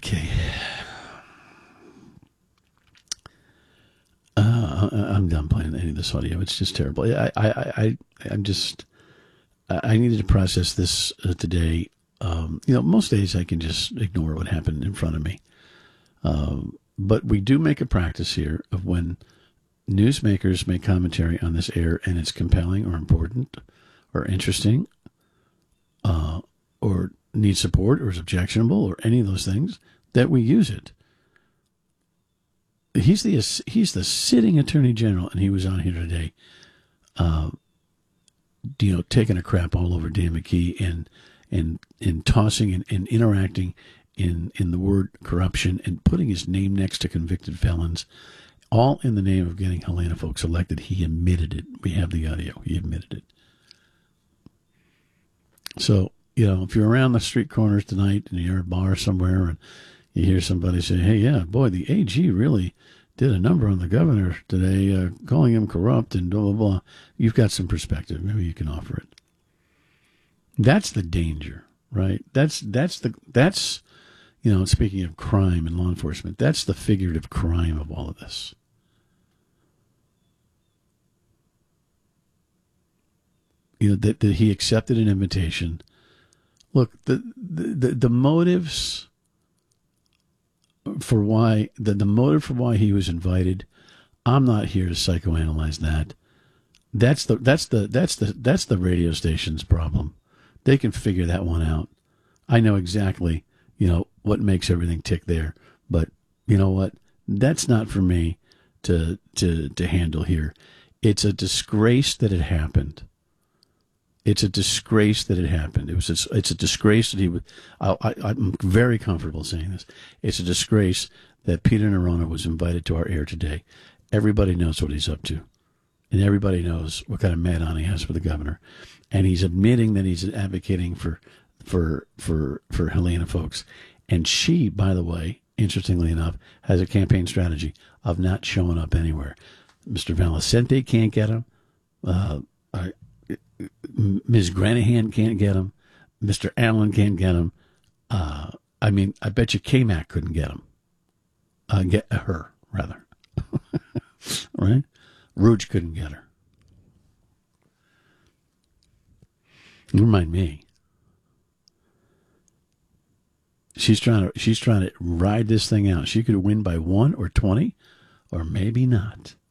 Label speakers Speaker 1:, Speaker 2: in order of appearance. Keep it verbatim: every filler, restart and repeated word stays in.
Speaker 1: Okay. Uh, I'm done playing any of this audio. It's just terrible. I, I, I, I'm just. I needed to process this uh, today. Um, you know, most days I can just ignore what happened in front of me. Um, but we do make a practice here of when newsmakers make commentary on this air and it's compelling or important or interesting uh, or needs support or is objectionable or any of those things, that we use it. He's the he's the sitting attorney general, and he was on here today, uh, you know, taking a crap all over Dan McKee and and and tossing and, and interacting in in the word corruption and putting his name next to convicted felons, all in the name of getting Helena folks elected. He admitted it. We have the audio. He admitted it. So, you know, if you're around the street corners tonight and you're at a bar somewhere and you hear somebody say, hey, yeah, boy, the A G really did a number on the governor today, uh, calling him corrupt and blah, blah, blah. You've got some perspective. Maybe you can offer it. That's the danger, right? That's, that's the, that's, you know, speaking of crime and law enforcement, that's the figurative crime of all of this. You know, that, that he accepted an invitation. Look, the, the, the, the motives for why the, the motive for why he was invited, I'm not here to psychoanalyze that. That's the that's the that's the that's the radio station's problem. They can figure that one out. I know exactly, you know, what makes everything tick there, but you know what? That's not for me to to to handle here. It's a disgrace that it happened. It's a disgrace that it happened. It was. A, it's a disgrace that he would. I, I, I'm very comfortable saying this. It's a disgrace that Peter Neronha was invited to our air today. Everybody knows what he's up to, and everybody knows what kind of mad on he has for the governor. And he's admitting that he's advocating for, for, for, for Helena folks. And she, by the way, interestingly enough, has a campaign strategy of not showing up anywhere. Mister Valicente can't get him. Uh, I, Miz Granahan can't get him. Mister Allen can't get him. Uh, I mean, I bet you K-Mac couldn't get him. Uh, get her, rather. Right? Rouge couldn't get her. Never mind me. She's trying to she's trying to ride this thing out. She could win by one or twenty, or maybe not.